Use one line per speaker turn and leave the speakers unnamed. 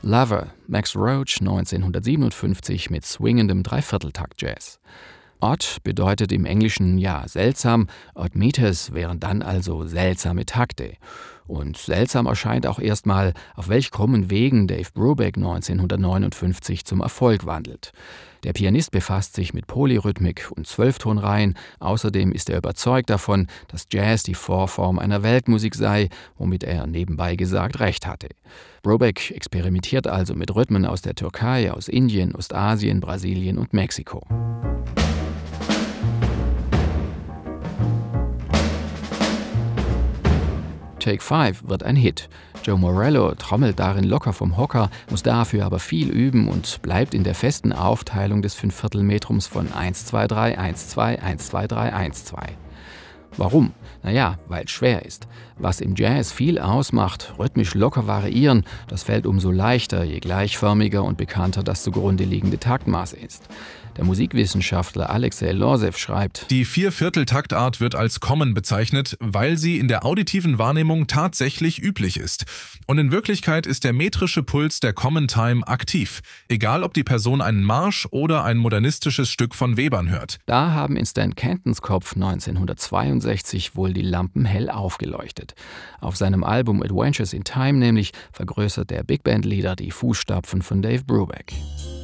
Lover, Max Roach 1957 mit swingendem Dreivierteltakt-Jazz. Odd bedeutet im Englischen ja seltsam, odd meters wären dann also seltsame Takte. Und seltsam erscheint auch erstmal, auf welch krummen Wegen Dave Brubeck 1959 zum Erfolg wandelt. Der Pianist befasst sich mit Polyrhythmik und Zwölftonreihen. Außerdem ist er überzeugt davon, dass Jazz die Vorform einer Weltmusik sei, womit er nebenbei gesagt recht hatte. Brubeck experimentiert also mit Rhythmen aus der Türkei, aus Indien, Ostasien, Brasilien und Mexiko. Take 5 wird ein Hit. Joe Morello trommelt darin locker vom Hocker, muss dafür aber viel üben und bleibt in der festen Aufteilung des Fünfviertelmetrums von 1-2-3, 1-2, 1-2-3, 1-2. Warum? Naja, weil es schwer ist. Was im Jazz viel ausmacht, rhythmisch locker variieren, das fällt umso leichter, je gleichförmiger und bekannter das zugrunde liegende Taktmaß ist. Der Musikwissenschaftler Alexei Losev schreibt:
Die Vierviertel-Taktart wird als Common bezeichnet, weil sie in der auditiven Wahrnehmung tatsächlich üblich ist. Und in Wirklichkeit ist der metrische Puls der Common Time aktiv, egal ob die Person einen Marsch oder ein modernistisches Stück von Webern hört.
Da haben in Stan Cantons Kopf 1962 wohl die Lampen hell aufgeleuchtet. Auf seinem Album Adventures in Time nämlich vergrößert der Big Band Leader die Fußstapfen von Dave Brubeck.